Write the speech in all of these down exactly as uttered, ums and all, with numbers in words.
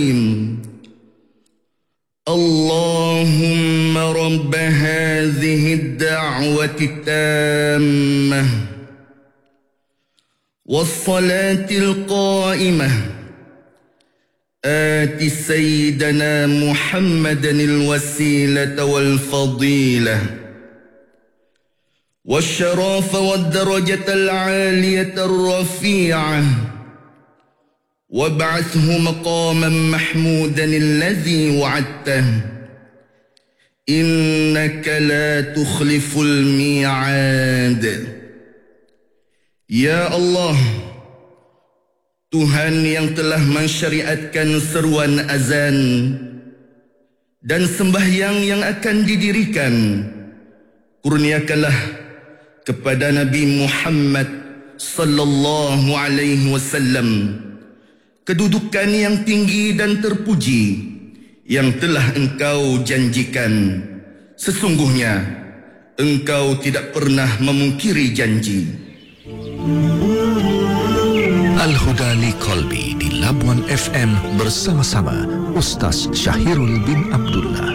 اللهم رب هذه الدعوة التامة والصلاة القائمة آت سيدنا محمدا الوسيلة والفضيلة والشرف والدرجة العالية الرفيعة وابعثه مقاما محمودا الذي وعدته إنك لا تخلف الميعاد. Ya Allah, Tuhan yang telah mensyariatkan seruan azan dan sembahyang yang akan didirikan, kurniakanlah kepada Nabi Muhammad sallallahu alaihi wasallam kedudukan yang tinggi dan terpuji yang telah Engkau janjikan. Sesungguhnya Engkau tidak pernah memungkiri janji. Al-Huda li Qalbi di Labuan F M bersama-sama Ustaz Syahirul bin Abdullah.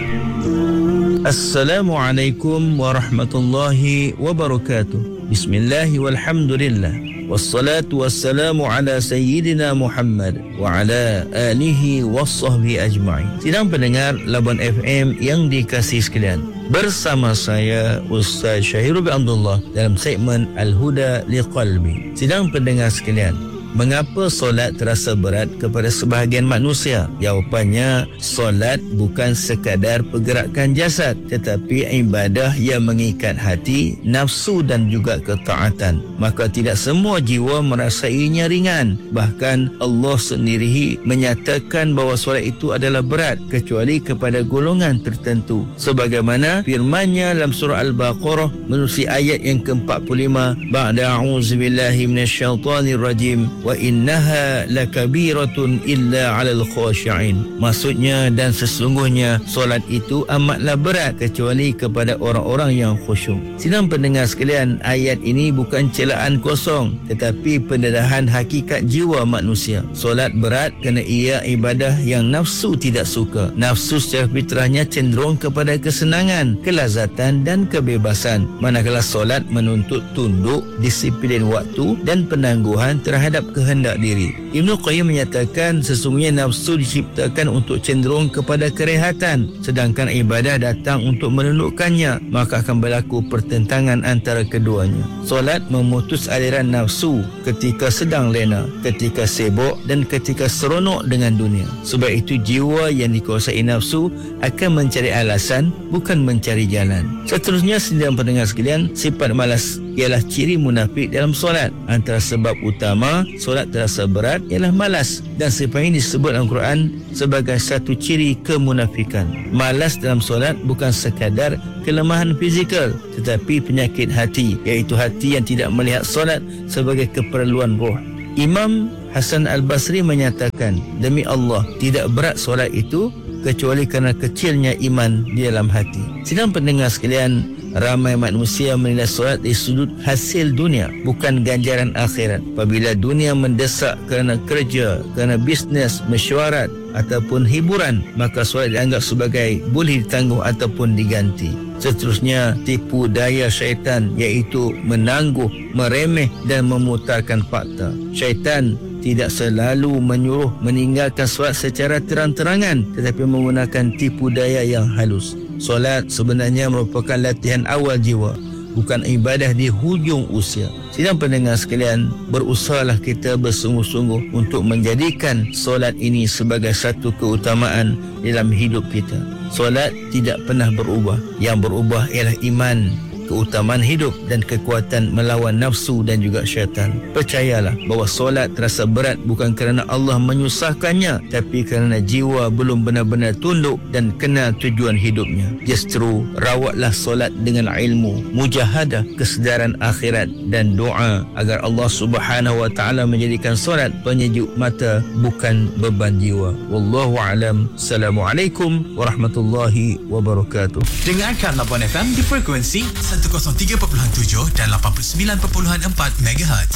Assalamualaikum warahmatullahi wabarakatuh. Bismillahi walhamdulillah. Wassalatu wassalamu ala sayyidina Muhammad wa ala alihi wassahbihi ajma'in. Sidang pendengar Labuan F M yang dikasihi sekalian, bersama saya Ustaz Syahirul bin Abdullah dalam segmen Al-Huda li Qalbi. Sidang pendengar sekalian, mengapa solat terasa berat kepada sebahagian manusia? Jawapannya, solat bukan sekadar pergerakan jasad, tetapi ibadah yang mengikat hati, nafsu dan juga ketaatan. Maka tidak semua jiwa merasainya ringan. Bahkan Allah sendiri menyatakan bahawa solat itu adalah berat kecuali kepada golongan tertentu. Sebagaimana firman-Nya dalam surah Al-Baqarah menerusi ayat yang ke empat puluh lima, ba'da a'udzubillahi minasyaitonir rajim wa innaha lakabiratun illa 'alal khashi'in. Maksudnya, dan sesungguhnya solat itu amatlah berat kecuali kepada orang-orang yang khusyuk. Sidang pendengar sekalian, ayat ini bukan celaan kosong tetapi pendedahan hakikat jiwa manusia. Solat berat kerana ia ibadah yang nafsu tidak suka. Nafsu secara fitrahnya cenderung kepada kesenangan, kelazatan dan kebebasan, manakala solat menuntut tunduk, disiplin waktu dan penangguhan terhadap kehendak diri. Ibnu Qayyim menyatakan sesungguhnya nafsu diciptakan untuk cenderung kepada kerehatan, sedangkan ibadah datang untuk menundukkannya, maka akan berlaku pertentangan antara keduanya. Solat memutus aliran nafsu ketika sedang lena, ketika sibuk dan ketika seronok dengan dunia. Sebab itu jiwa yang dikuasai nafsu akan mencari alasan, bukan mencari jalan. Seterusnya, sidang pendengar sekalian, sifat malas ialah ciri munafik dalam solat. Antara sebab utama solat terasa berat ialah malas, dan sifat ini disebut dalam Quran sebagai satu ciri kemunafikan. Malas dalam solat bukan sekadar kelemahan fizikal tetapi penyakit hati, iaitu hati yang tidak melihat solat sebagai keperluan roh. Imam Hasan Al-Basri menyatakan, demi Allah, tidak berat solat itu kecuali kerana kecilnya iman di dalam hati. Sidang pendengar sekalian, ramai manusia menilai solat dari sudut hasil dunia, bukan ganjaran akhirat. Apabila dunia mendesak kerana kerja, kerana bisnes, mesyuarat ataupun hiburan, maka solat dianggap sebagai boleh ditangguh ataupun diganti. Seterusnya, tipu daya syaitan, iaitu menangguh, meremeh dan memutarkan fakta. Syaitan tidak selalu menyuruh meninggalkan solat secara terang-terangan, tetapi menggunakan tipu daya yang halus. Solat sebenarnya merupakan latihan awal jiwa, bukan ibadah di hujung usia. Sidang pendengar sekalian, berusahalah kita bersungguh-sungguh untuk menjadikan solat ini sebagai satu keutamaan dalam hidup kita. Solat tidak pernah berubah. Yang berubah ialah iman, keutamaan hidup dan kekuatan melawan nafsu dan juga syaitan. Percayalah bahawa solat terasa berat bukan kerana Allah menyusahkannya, tapi kerana jiwa belum benar-benar tunduk dan kenal tujuan hidupnya. Justru rawatlah solat dengan ilmu, mujahadah, kesedaran akhirat dan doa agar Allah Subhanahu wa taala menjadikan solat penyejuk mata bukan beban jiwa. Wallahu a'lam. Assalamualaikum warahmatullahi wabarakatuh. Dengarkan Labuan F M di frekuensi seratus tiga perpuluhan tujuh dan lapan puluh sembilan perpuluhan empat megahertz.